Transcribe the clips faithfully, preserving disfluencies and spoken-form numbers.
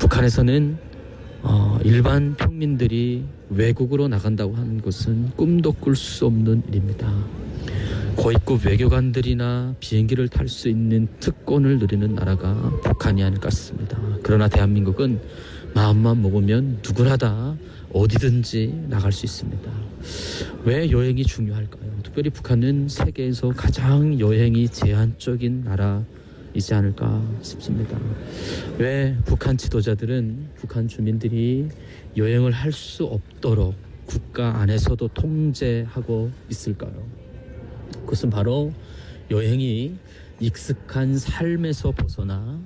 북한에서는 어, 일반 평민들이 외국으로 나간다고 하는 것은 꿈도 꿀 수 없는 일입니다. 고위급 외교관들이나 비행기를 탈 수 있는 특권을 누리는 나라가 북한이 아닐까 싶습니다. 그러나 대한민국은 마음만 먹으면 누구나 다 어디든지 나갈 수 있습니다. 왜 여행이 중요할까요? 특별히 북한은 세계에서 가장 여행이 제한적인 나라이지 않을까 싶습니다. 왜 북한 지도자들은 북한 주민들이 여행을 할 수 없도록 국가 안에서도 통제하고 있을까요? 그것은 바로 여행이 익숙한 삶에서 벗어나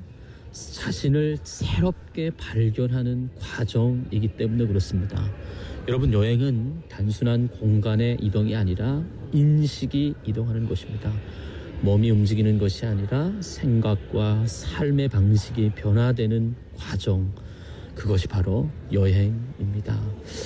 자신을 새롭게 발견하는 과정이기 때문에 그렇습니다. 여러분, 여행은 단순한 공간의 이동이 아니라 인식이 이동하는 것입니다. 몸이 움직이는 것이 아니라 생각과 삶의 방식이 변화되는 과정, 그것이 바로 여행입니다.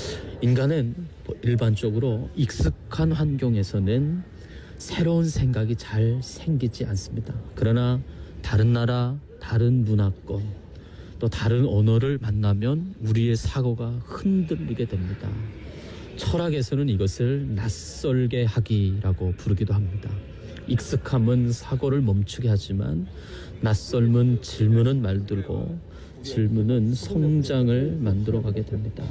인간은 일반적으로 익숙한 환경에서는 새로운 생각이 잘 생기지 않습니다. 그러나 다른 나라, 다른 문화권, 또 다른 언어를 만나면 우리의 사고가 흔들리게 됩니다. 철학에서는 이것을 낯설게 하기라고 부르기도 합니다. 익숙함은 사고를 멈추게 하지만 낯설은 질문은 말들고 질문은 성장을 만들어가게 됩니다.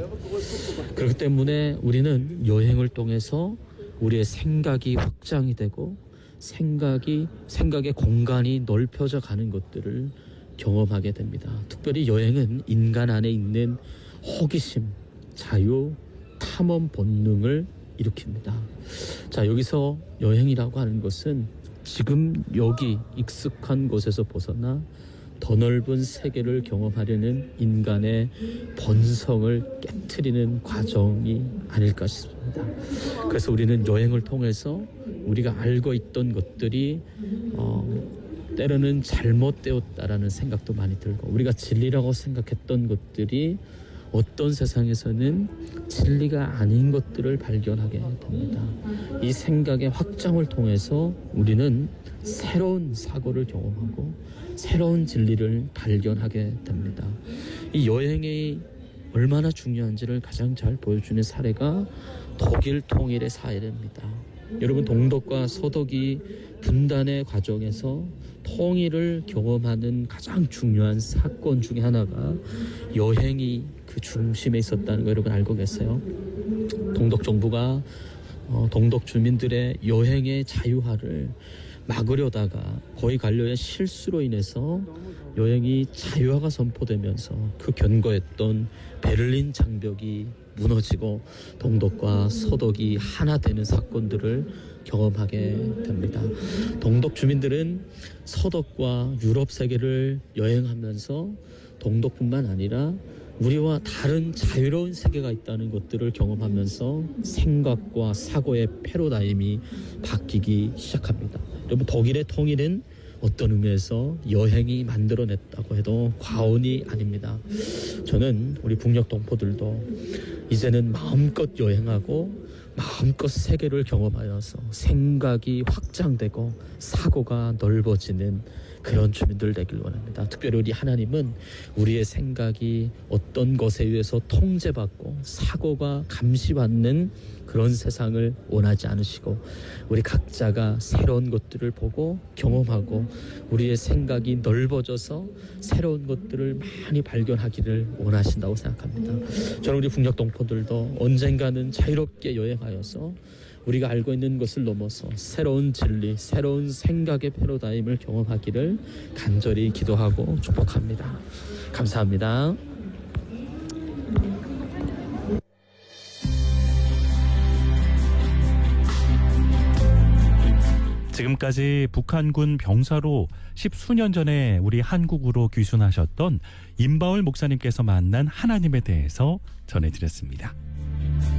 그렇기 때문에 우리는 여행을 통해서 우리의 생각이 확장이 되고 생각이, 생각의 공간이 넓혀져 가는 것들을 경험하게 됩니다. 특별히 여행은 인간 안에 있는 호기심, 자유, 탐험 본능을 일으킵니다. 자, 여기서 여행이라고 하는 것은 지금 여기 익숙한 곳에서 벗어나 더 넓은 세계를 경험하려는 인간의 본성을 깨트리는 과정이 아닐까 싶습니다. 그래서 우리는 여행을 통해서 우리가 알고 있던 것들이 어, 때로는 잘못되었다라는 생각도 많이 들고, 우리가 진리라고 생각했던 것들이 어떤 세상에서는 진리가 아닌 것들을 발견하게 됩니다. 이 생각의 확장을 통해서 우리는 새로운 사고를 경험하고 새로운 진리를 발견하게 됩니다. 이 여행이 얼마나 중요한지를 가장 잘 보여주는 사례가 독일 통일의 사례입니다. 여러분, 동독과 서독이 분단의 과정에서 통일을 경험하는 가장 중요한 사건 중에 하나가 여행이 그 중심에 있었다는 거 여러분 알고 계세요? 동독 정부가 어, 동독 주민들의 여행의 자유화를 막으려다가 거의 관료의 실수로 인해서 여행이 자유화가 선포되면서 그 견고했던 베를린 장벽이 무너지고 동독과 서독이 하나 되는 사건들을 경험하게 됩니다. 동독 주민들은 서독과 유럽 세계를 여행하면서 동독뿐만 아니라 우리와 다른 자유로운 세계가 있다는 것들을 경험하면서 생각과 사고의 패러다임이 바뀌기 시작합니다. 여러분, 독일의 통일은 어떤 의미에서 여행이 만들어냈다고 해도 과언이 아닙니다. 저는 우리 북녘 동포들도 이제는 마음껏 여행하고 마음껏 세계를 경험하여서 생각이 확장되고 사고가 넓어지는 그런 주민들 되길 원합니다. 특별히 우리 하나님은 우리의 생각이 어떤 것에 의해서 통제받고 사고가 감시받는 그런 세상을 원하지 않으시고, 우리 각자가 새로운 것들을 보고 경험하고 우리의 생각이 넓어져서 새로운 것들을 많이 발견하기를 원하신다고 생각합니다. 저는 우리 북녘 동포들도 언젠가는 자유롭게 여행하여서 우리가 알고 있는 것을 넘어서 새로운 진리, 새로운 생각의 패러다임을 경험하기를 간절히 기도하고 축복합니다. 감사합니다. 지금까지 북한군 병사로 십수년 전에 우리 한국으로 귀순하셨던 임바울 목사님께서 만난 하나님에 대해서 전해드렸습니다.